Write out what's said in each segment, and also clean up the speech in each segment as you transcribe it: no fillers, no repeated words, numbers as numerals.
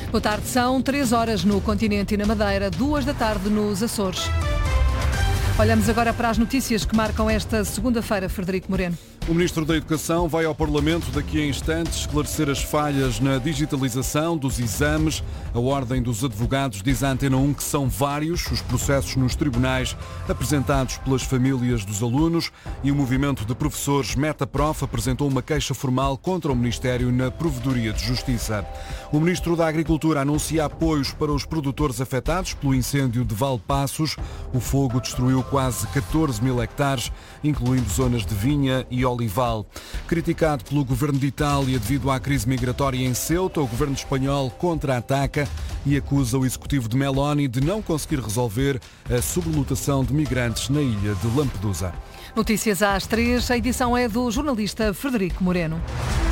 Boa tarde, são 3 horas no continente e na Madeira, 2 da tarde nos Açores. Olhamos agora para as notícias que marcam esta segunda-feira, Frederico Moreno. O Ministro da Educação vai ao Parlamento daqui a instantes esclarecer as falhas na digitalização dos exames. A Ordem dos Advogados diz à Antena 1 que são vários os processos nos tribunais apresentados pelas famílias dos alunos e o movimento de professores Metaprof apresentou uma queixa formal contra o Ministério na Provedoria de Justiça. O Ministro da Agricultura anuncia apoios para os produtores afetados pelo incêndio de Valpassos. O fogo destruiu quase 14 mil hectares, incluindo zonas de vinha e olival. Criticado pelo governo de Itália devido à crise migratória em Ceuta, o governo espanhol contra-ataca e acusa o executivo de Meloni de não conseguir resolver a sobrelotação de migrantes na ilha de Lampedusa. Notícias às 3, a edição é do jornalista Frederico Moreno.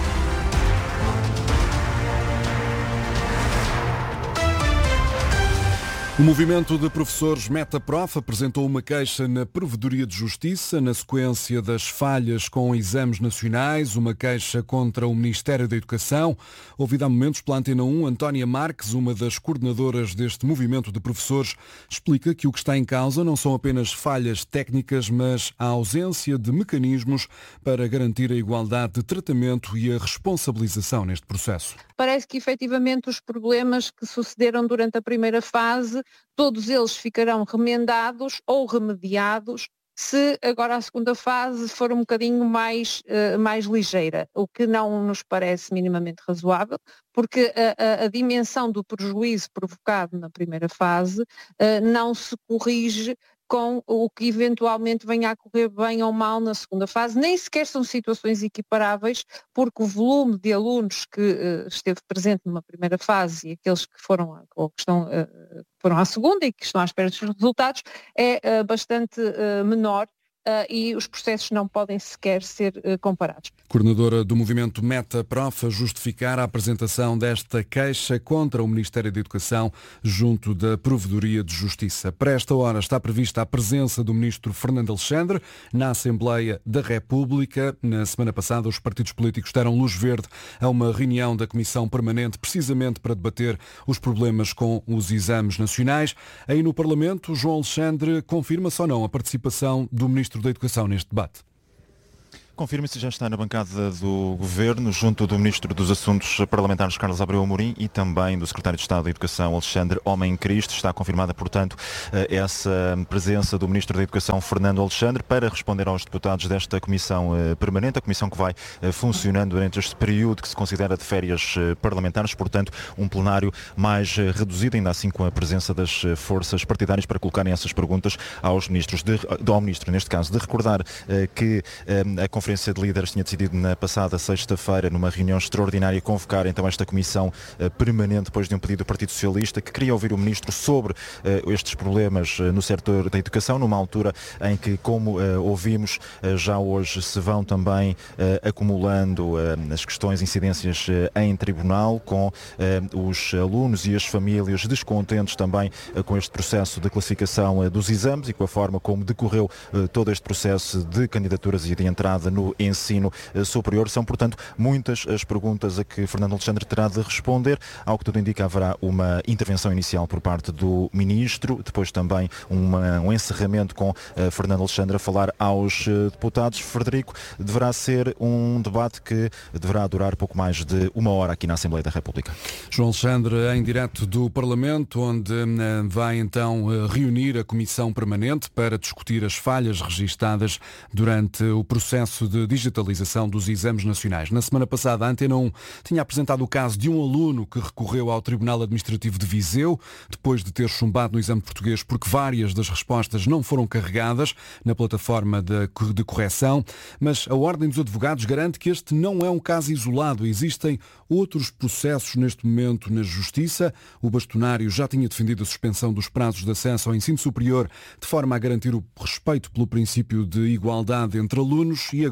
O movimento de professores Metaprof apresentou uma queixa na Provedoria de Justiça na sequência das falhas com exames nacionais, uma queixa contra o Ministério da Educação. Ouvida há momentos pela Antena 1, Antónia Marques, uma das coordenadoras deste movimento de professores, explica que o que está em causa não são apenas falhas técnicas, mas a ausência de mecanismos para garantir a igualdade de tratamento e a responsabilização neste processo. Parece que efetivamente os problemas que sucederam durante a primeira fase, todos eles ficarão remendados ou remediados se agora a segunda fase for um bocadinho mais ligeira, o que não nos parece minimamente razoável, porque a dimensão do prejuízo provocado na primeira fase não se corrige com o que eventualmente venha a correr bem ou mal na segunda fase. Nem sequer são situações equiparáveis, porque o volume de alunos que esteve presente numa primeira fase e aqueles que foram ou que foram à segunda e que estão à espera dos resultados é bastante menor. E os processos não podem sequer ser comparados. Coordenadora do movimento Metaprof a justificar a apresentação desta queixa contra o Ministério da Educação junto da Provedoria de Justiça. Para esta hora está prevista a presença do Ministro Fernando Alexandre na Assembleia da República. Na semana passada os partidos políticos deram luz verde a uma reunião da Comissão Permanente precisamente para debater os problemas com os exames nacionais. Aí no Parlamento, João Alexandre confirma-se ou não a participação do Ministro da Educação neste debate. Confirma-se, já está na bancada do Governo, junto do Ministro dos Assuntos Parlamentares, Carlos Abreu Amorim, e também do Secretário de Estado da Educação, Alexandre Homem Cristo. Está confirmada, portanto, essa presença do Ministro da Educação, Fernando Alexandre, para responder aos deputados desta Comissão Permanente, a Comissão que vai funcionando durante este período que se considera de férias parlamentares, portanto, um plenário mais reduzido, ainda assim com a presença das forças partidárias para colocarem essas perguntas aos ministros, ao Ministro, neste caso, de recordar que a Conferência de Líderes tinha decidido na passada sexta-feira, numa reunião extraordinária, convocar então esta comissão permanente depois de um pedido do Partido Socialista, que queria ouvir o Ministro sobre estes problemas no setor da educação, numa altura em que, como ouvimos, já hoje se vão também acumulando as questões, incidências em tribunal, com os alunos e as famílias descontentes também com este processo de classificação dos exames e com a forma como decorreu todo este processo de candidaturas e de entrada no ensino superior. São, portanto, muitas as perguntas a que Fernando Alexandre terá de responder. Ao que tudo indica, haverá uma intervenção inicial por parte do Ministro, depois também um encerramento com Fernando Alexandre a falar aos deputados. Frederico, deverá ser um debate que deverá durar pouco mais de 1 hora aqui na Assembleia da República. João Alexandre, em direto do Parlamento, onde vai então reunir a Comissão Permanente para discutir as falhas registadas durante o processo de digitalização dos exames nacionais. Na semana passada, a Antena 1 tinha apresentado o caso de um aluno que recorreu ao Tribunal Administrativo de Viseu, depois de ter chumbado no exame português porque várias das respostas não foram carregadas na plataforma de correção, mas a Ordem dos Advogados garante que este não é um caso isolado. Existem outros processos neste momento na Justiça. O bastonário já tinha defendido a suspensão dos prazos de acesso ao ensino superior de forma a garantir o respeito pelo princípio de igualdade entre alunos e agora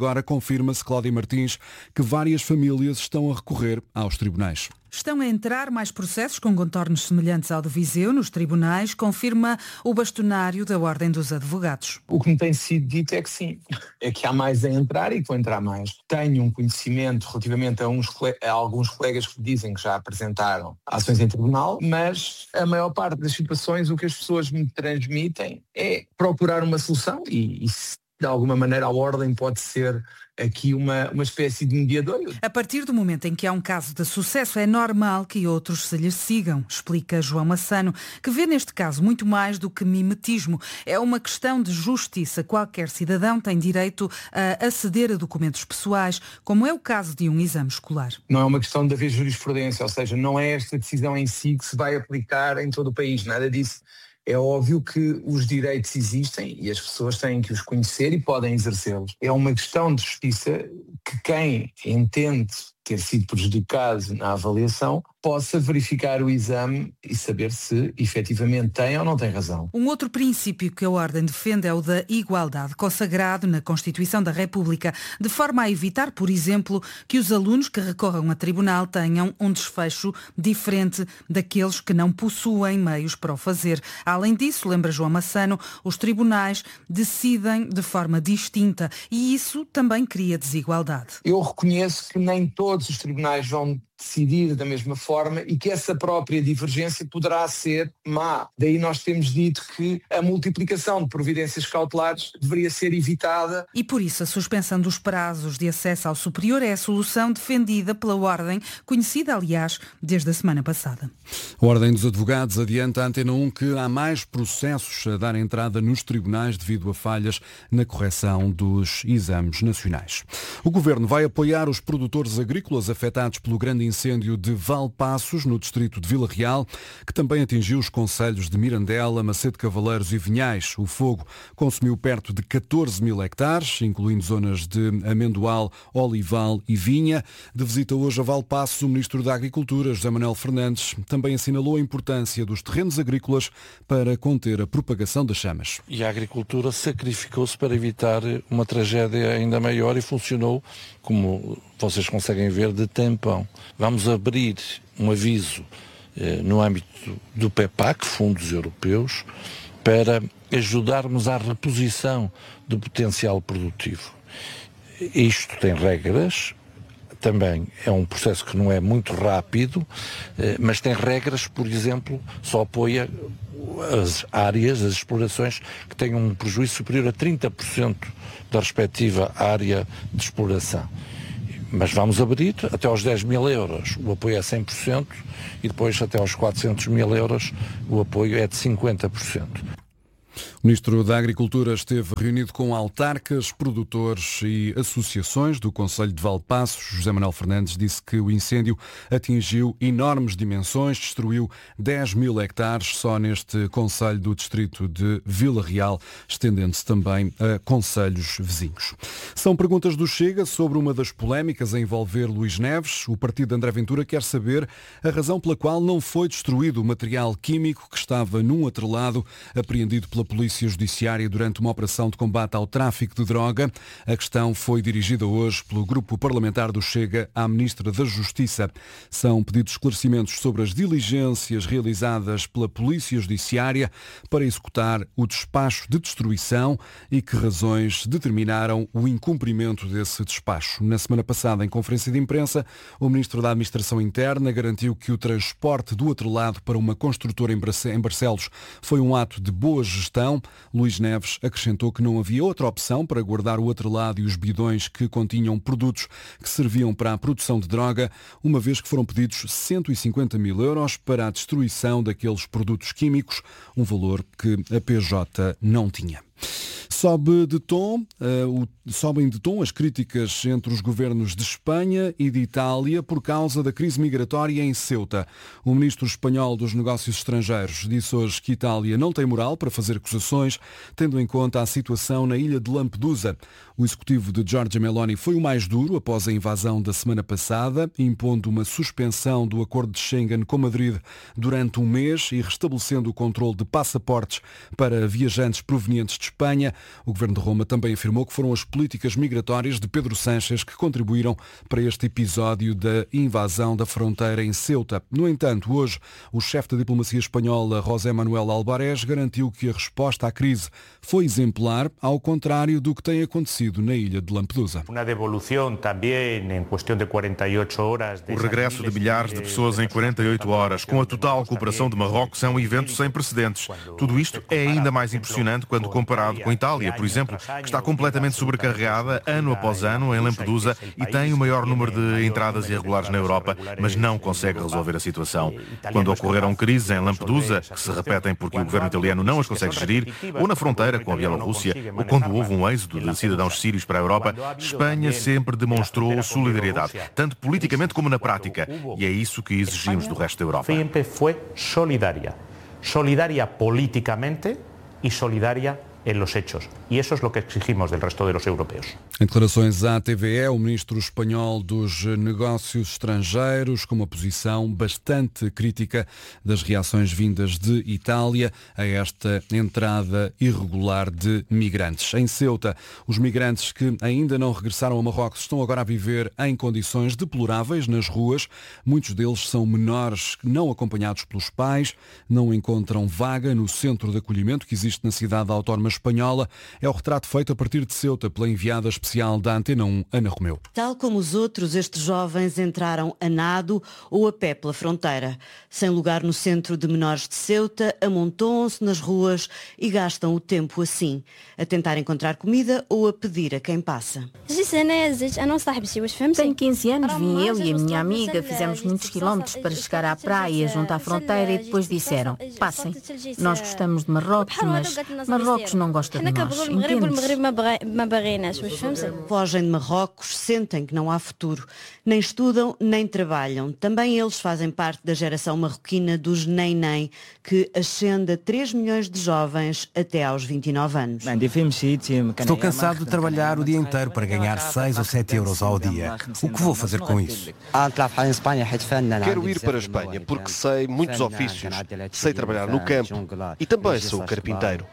agora confirma-se, Cláudia Martins, que várias famílias estão a recorrer aos tribunais. Estão a entrar mais processos com contornos semelhantes ao de Viseu nos tribunais, confirma o bastonário da Ordem dos Advogados. O que me tem sido dito é que sim, é que há mais a entrar e que vão entrar mais. Tenho um conhecimento relativamente a alguns colegas que dizem que já apresentaram ações em tribunal, mas a maior parte das situações o que as pessoas me transmitem é procurar uma solução e de alguma maneira a Ordem pode ser aqui uma espécie de mediador. A partir do momento em que há um caso de sucesso, é normal que outros se lhe sigam, explica João Massano, que vê neste caso muito mais do que mimetismo. É uma questão de justiça. Qualquer cidadão tem direito a aceder a documentos pessoais, como é o caso de um exame escolar. Não é uma questão de haver jurisprudência, ou seja, não é esta decisão em si que se vai aplicar em todo o país, nada disso. É óbvio que os direitos existem e as pessoas têm que os conhecer e podem exercê-los. É uma questão de justiça que quem entende ter sido prejudicado na avaliação possa verificar o exame e saber se efetivamente tem ou não tem razão. Um outro princípio que a Ordem defende é o da igualdade, consagrado na Constituição da República, de forma a evitar, por exemplo, que os alunos que recorram a tribunal tenham um desfecho diferente daqueles que não possuem meios para o fazer. Além disso, lembra João Massano, os tribunais decidem de forma distinta e isso também cria desigualdade. Eu reconheço que nem todos os tribunais vão decidir da mesma forma e que essa própria divergência poderá ser má. Daí nós temos dito que a multiplicação de providências cautelares deveria ser evitada. E por isso a suspensão dos prazos de acesso ao superior é a solução defendida pela Ordem, conhecida, aliás, desde a semana passada. A Ordem dos Advogados adianta à Antena 1 que há mais processos a dar entrada nos tribunais devido a falhas na correção dos exames nacionais. O Governo vai apoiar os produtores agrícolas afetados pelo grande incêndio de Valpaços, no distrito de Vila Real, que também atingiu os concelhos de Mirandela, Macedo Cavaleiros e Vinhais. O fogo consumiu perto de 14 mil hectares, incluindo zonas de amendoal, olival e vinha. De visita hoje a Valpaços, o Ministro da Agricultura, José Manuel Fernandes, também assinalou a importância dos terrenos agrícolas para conter a propagação das chamas. E a agricultura sacrificou-se para evitar uma tragédia ainda maior e funcionou, como vocês conseguem ver, de tampão. Vamos abrir um aviso no âmbito do PEPAC, fundos europeus, para ajudarmos à reposição do potencial produtivo. Isto tem regras, também é um processo que não é muito rápido, mas tem regras, por exemplo, só apoia as áreas, as explorações que tenham um prejuízo superior a 30% da respectiva área de exploração. Mas vamos abrir até aos 10 mil euros, o apoio é 100% e depois até aos 400 mil euros o apoio é de 50%. O Ministro da Agricultura esteve reunido com autarcas, produtores e associações do Concelho de Valpaços. José Manuel Fernandes disse que o incêndio atingiu enormes dimensões, destruiu 10 mil hectares só neste concelho do distrito de Vila Real, estendendo-se também a concelhos vizinhos. São perguntas do Chega sobre uma das polémicas a envolver Luís Neves. O partido de André Ventura quer saber a razão pela qual não foi destruído o material químico que estava num atrelado apreendido pela Polícia Judiciária durante uma operação de combate ao tráfico de droga. A questão foi dirigida hoje pelo grupo parlamentar do Chega à Ministra da Justiça. São pedidos esclarecimentos sobre as diligências realizadas pela Polícia Judiciária para executar o despacho de destruição e que razões determinaram o incumprimento desse despacho. Na semana passada, em conferência de imprensa, o Ministro da Administração Interna garantiu que o transporte do atrelado para uma construtora em Barcelos foi um ato de boa gestão. Luís Neves acrescentou que não havia outra opção para guardar o atrelado e os bidões que continham produtos que serviam para a produção de droga, uma vez que foram pedidos 150 mil euros para a destruição daqueles produtos químicos, um valor que a PJ não tinha. Sobem de tom as críticas entre os governos de Espanha e de Itália por causa da crise migratória em Ceuta. O ministro espanhol dos Negócios Estrangeiros disse hoje que Itália não tem moral para fazer acusações, tendo em conta a situação na ilha de Lampedusa. O executivo de Giorgia Meloni foi o mais duro após a invasão da semana passada, impondo uma suspensão do acordo de Schengen com Madrid durante um mês e restabelecendo o controle de passaportes para viajantes provenientes de Espanha. O governo de Roma também afirmou que foram as políticas migratórias de Pedro Sánchez que contribuíram para este episódio da invasão da fronteira em Ceuta. No entanto, hoje, o chefe da diplomacia espanhola, José Manuel Albares, garantiu que a resposta à crise foi exemplar, ao contrário do que tem acontecido na ilha de Lampedusa. O regresso de milhares de pessoas em 48 horas, com a total cooperação de Marrocos, é um evento sem precedentes. Tudo isto é ainda mais impressionante quando comparado com a Itália, por exemplo, que está completamente sobrecarregada ano após ano em Lampedusa e tem o maior número de entradas irregulares na Europa, mas não consegue resolver a situação. Quando ocorreram crises em Lampedusa, que se repetem porque o governo italiano não as consegue gerir, ou na fronteira com a Bielorrússia, ou quando houve um êxodo de cidadãos sírios para a Europa, Espanha sempre demonstrou solidariedade, tanto politicamente como na prática, e é isso que exigimos do resto da Europa. Sempre foi solidaria politicamente e solidaria en los hechos. E eso es lo que exigimos del resto de los europeos. Em declarações à TVE, o ministro espanhol dos Negócios Estrangeiros, com uma posição bastante crítica das reações vindas de Itália a esta entrada irregular de migrantes. Em Ceuta, os migrantes que ainda não regressaram a Marrocos estão agora a viver em condições deploráveis nas ruas. Muitos deles são menores não acompanhados pelos pais, não encontram vaga no centro de acolhimento que existe na cidade autónoma espanhola. É o retrato feito a partir de Ceuta pela enviada especial da Antena 1, Ana Romeu. Tal como os outros, estes jovens entraram a nado ou a pé pela fronteira. Sem lugar no centro de menores de Ceuta, amontoam-se nas ruas e gastam o tempo assim, a tentar encontrar comida ou a pedir a quem passa. Tenho 15 anos, vim eu e a minha amiga, fizemos muitos quilómetros para chegar à praia, junto à fronteira, e depois disseram, passem, nós gostamos de Marrocos, mas Marrocos não gosta de nós, Fogem de Marrocos, sentem que não há futuro. Nem estudam, nem trabalham. Também eles fazem parte da geração marroquina dos nem-nem, que ascende a 3 milhões de jovens até aos 29 anos. Estou cansado de trabalhar o dia inteiro para ganhar 6 ou 7 euros ao dia. O que vou fazer com isso? Quero ir para a Espanha porque sei muitos ofícios. Sei trabalhar no campo e também sou carpinteiro.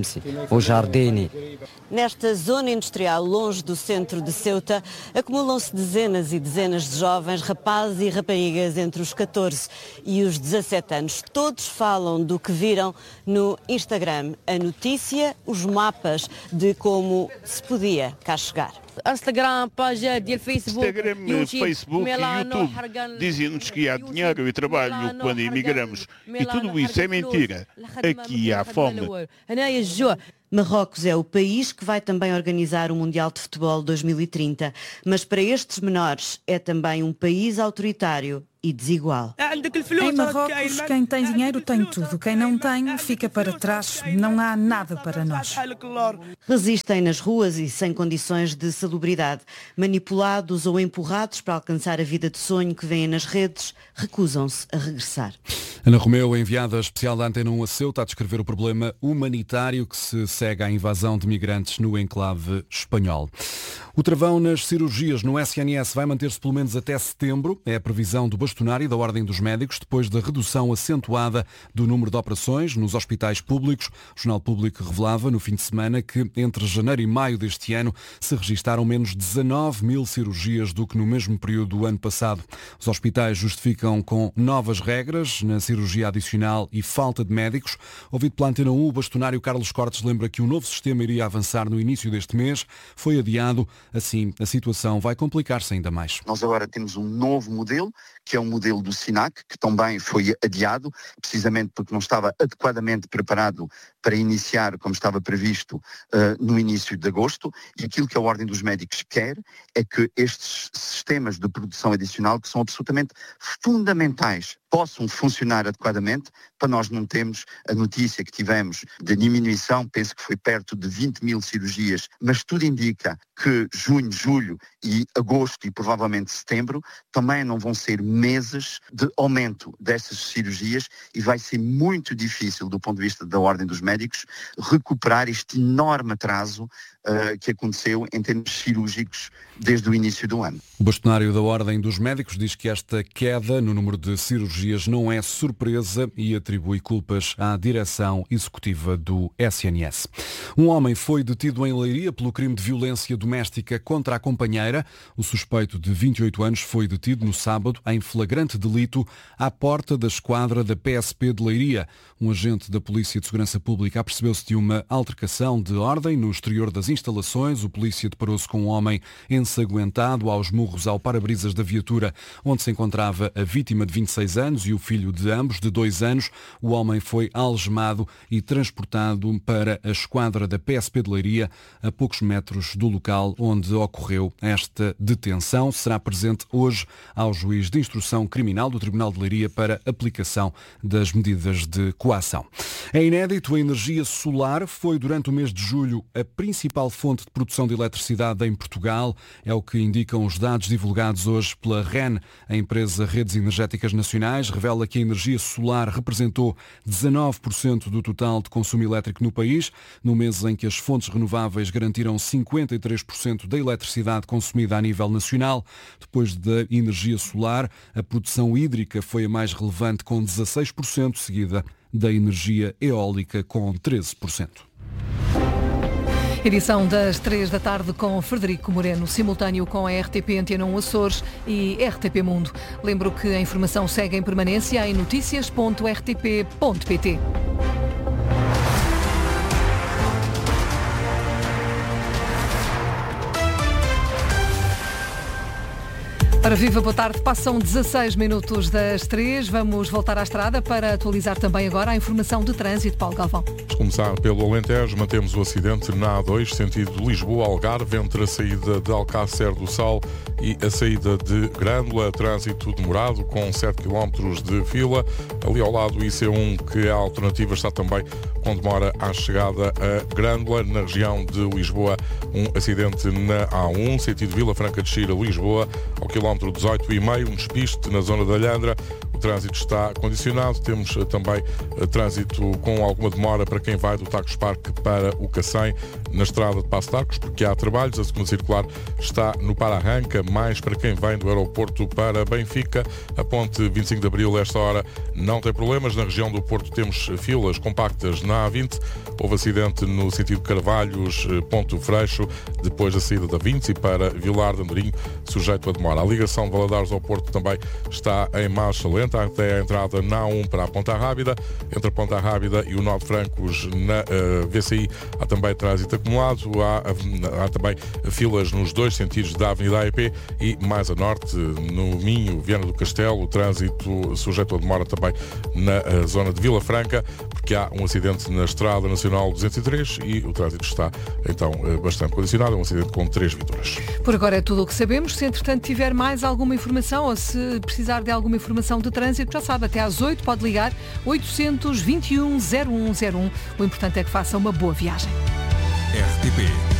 Nesta zona industrial, longe do centro de Ceuta, acumulam-se dezenas e dezenas de jovens, rapazes e raparigas entre os 14 e os 17 anos. Todos falam do que viram no Instagram. A notícia, os mapas de como se podia cá chegar. Instagram, Facebook e YouTube dizem-nos que há dinheiro e trabalho quando emigramos. E tudo isso é mentira. Aqui há fome. Marrocos é o país que vai também organizar o Mundial de Futebol 2030, mas para estes menores é também um país autoritário e desigual. Em Marrocos, quem tem dinheiro tem tudo. Quem não tem, fica para trás. Não há nada para nós. Resistem nas ruas e sem condições de salubridade. Manipulados ou empurrados para alcançar a vida de sonho que vêem nas redes, recusam-se a regressar. Ana Romeu, enviada especial da Antena 1 a Ceuta, a descrever o problema humanitário que se segue à invasão de migrantes no enclave espanhol. O travão nas cirurgias no SNS vai manter-se pelo menos até setembro. É a previsão do bastonário da Ordem dos Médicos, depois da redução acentuada do número de operações nos hospitais públicos. O Jornal Público revelava no fim de semana que entre janeiro e maio deste ano se registaram menos 19 mil cirurgias do que no mesmo período do ano passado. Os hospitais justificam com novas regras na cirurgia adicional e falta de médicos. Ouvido pela Antena 1, o bastonário Carlos Cortes lembra que o novo sistema iria avançar no início deste mês. Foi adiado. Assim, a situação vai complicar-se ainda mais. Nós agora temos um novo modelo, que é o modelo do SINAC, que também foi adiado, precisamente porque não estava adequadamente preparado para iniciar, como estava previsto, no início de agosto. E aquilo que a Ordem dos Médicos quer é que estes sistemas de produção adicional, que são absolutamente fundamentais, possam funcionar adequadamente, para nós não termos a notícia que tivemos de diminuição, penso que foi perto de 20 mil cirurgias, mas tudo indica que junho, julho e agosto e provavelmente setembro também não vão ser meses de aumento dessas cirurgias e vai ser muito difícil, do ponto de vista da Ordem dos Médicos, recuperar este enorme atraso que aconteceu em termos cirúrgicos desde o início do ano. O bastonário da Ordem dos Médicos diz que esta queda no número de cirurgias não é surpresa e atribui culpas à direção executiva do SNS. Um homem foi detido em Leiria pelo crime de violência doméstica contra a companheira. O suspeito de 28 anos foi detido no sábado em flagrante delito à porta da esquadra da PSP de Leiria. Um agente da Polícia de Segurança Pública apercebeu-se de uma altercação de ordem no exterior das instalações. O polícia deparou-se com um homem ensanguentado aos murros ao para-brisas da viatura onde se encontrava a vítima de 26 anos e o filho de ambos, de 2 anos. O homem foi algemado e transportado para a esquadra da PSP de Leiria, a poucos metros do local onde ocorreu esta detenção. Será presente hoje ao juiz de instrução criminal do Tribunal de Leiria para aplicação das medidas de coação. É inédito, a energia solar foi durante o mês de julho a principal fonte de produção de eletricidade em Portugal. É o que indicam os dados divulgados hoje pela REN. A empresa Redes Energéticas Nacionais revela que a energia solar representou 19% do total de consumo elétrico no país, no mês em que as fontes renováveis garantiram 53% da eletricidade consumida a nível nacional. Depois da energia solar, a produção hídrica foi a mais relevante, com 16%, seguida da energia eólica com 13%. Edição das 3 da tarde com Frederico Moreno, simultâneo com a RTP Antena 1 Açores e RTP Mundo. Lembro que a informação segue em permanência em noticias.rtp.pt. Ora, viva, boa tarde. Passam 16 minutos das 3. Vamos voltar à estrada para atualizar também agora a informação de trânsito. Paulo Galvão. Vamos começar pelo Alentejo. Mantemos o acidente na A2, sentido Lisboa-Algarve, entre a saída de Alcácer do Sal e a saída de Grândola. Trânsito demorado, com 7 km de fila. Ali ao lado, o IC1, que a alternativa está também com demora à chegada a Grândola. Na região de Lisboa, um acidente na A1, sentido Vila Franca de Xira, Lisboa, ao quilómetro 18,5, um despiste na zona da Alhandra. O trânsito está condicionado. Temos também trânsito com alguma demora para quem vai do Tagus Parque para o Cacém, na estrada de Passo de Arcos, porque há trabalhos. A segunda circular está no Para-Arranca, mais para quem vem do aeroporto para Benfica. A ponte 25 de Abril, esta hora, não tem problemas. Na região do Porto temos filas compactas na A20. Houve acidente no sentido Carvalhos, Ponto Freixo, depois da saída da 20 para Vilar de Andorinho, sujeito a demora. A ligação de Valadares ao Porto também está em marcha lenta até a entrada na A1 para a Ponta Rábida. Entre a Ponta Rábida e o Nó de Francos, na VCI, há também trânsito acumulado. Há também filas nos dois sentidos da Avenida AEP e mais a norte, no Minho, Viana do Castelo, o trânsito sujeito a demora também na zona de Vila Franca, porque há um acidente na Estrada Nacional 203 e o trânsito está então bastante condicionado. É um acidente com 3 vítimas. Por agora é tudo o que sabemos. Se entretanto tiver mais alguma informação ou se precisar de alguma informação de trânsito, já sabe, até às 8 pode ligar 821 0101. O importante é que faça uma boa viagem. RTP